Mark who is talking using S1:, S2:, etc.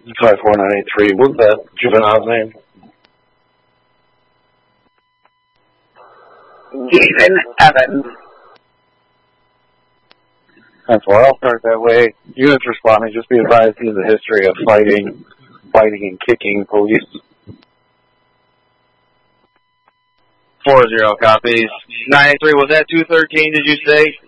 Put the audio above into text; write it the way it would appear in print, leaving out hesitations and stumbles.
S1: 54983. What's that juvenile's name?
S2: Stephen Evans.
S1: That's why I'll start that way. Units responding, just be advised he has a history of fighting and kicking police.
S3: 40 copies. 983, was that 213, did you say?